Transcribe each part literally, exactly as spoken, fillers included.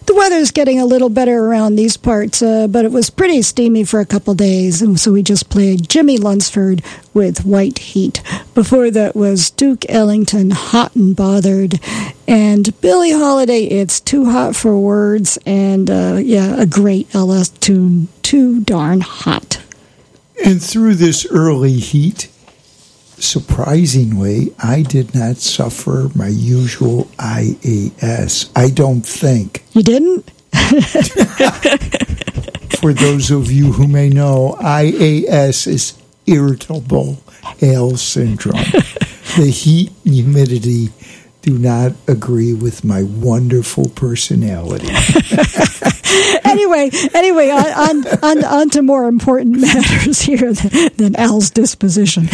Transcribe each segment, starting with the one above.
The weather's getting a little better around these parts, uh, but it was pretty steamy for a couple days, and so we just played Jimmy Lunsford with White Heat. Before that was Duke Ellington, Hot and Bothered, and Billie Holiday, It's Too Hot for Words, and uh, yeah, a great L S tune, Too Darn Hot. And through this early heat, surprisingly, I did not suffer my usual I A S. I don't think. You didn't? For those of you who may know, I A S is irritable bowel syndrome. The heat and humidity do not agree with my wonderful personality. anyway, anyway, on, on, on to more important matters here than, than Al's disposition.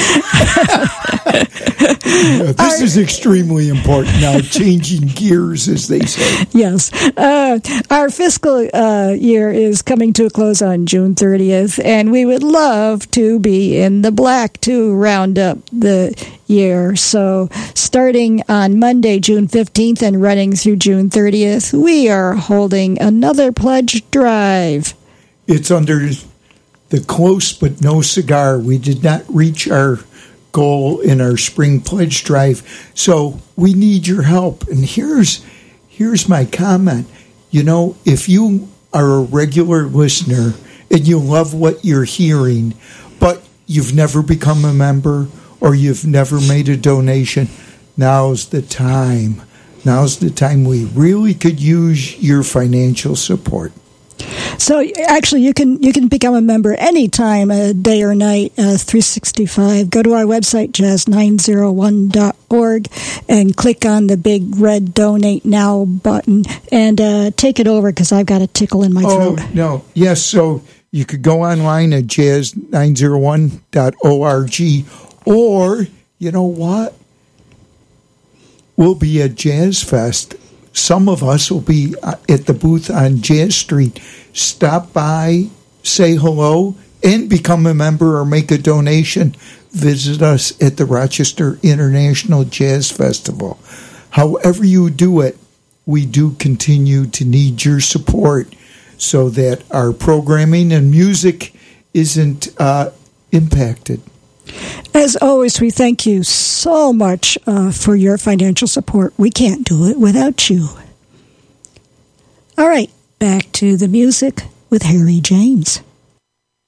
Yeah, this Our, is extremely important now, changing gears, as they say. Yes. Uh, our fiscal uh, year is coming to a close on June thirtieth, and we would love to be in the black to round up the year. So starting on Monday, June fifteenth, and running through June thirtieth, we are holding another pledge drive. It's under the close but no cigar. We did not reach our goal in our spring pledge drive, so we need your help. And here's here's my comment. You know, if you are a regular listener and you love what you're hearing, but you've never become a member or you've never made a donation, now's the time. Now's the time we really could use your financial support. So actually, you can you can become a member anytime, uh, day or night, uh, three sixty-five. Go to our website, jazz nine oh one dot org, and click on the big red Donate Now button, and uh, take it over, because I've got a tickle in my oh, throat. No, yes, so you could go online at jazz nine oh one dot org, or, you know what? We'll be at Jazz Fest. Some of us will be at the booth on Jazz Street. Stop by, say hello, and become a member or make a donation. Visit us at the Rochester International Jazz Festival. However you do it, we do continue to need your support so that our programming and music isn't uh, impacted. As always, we thank you so much uh, for your financial support. We can't do it without you. All right, back to the music with Harry James.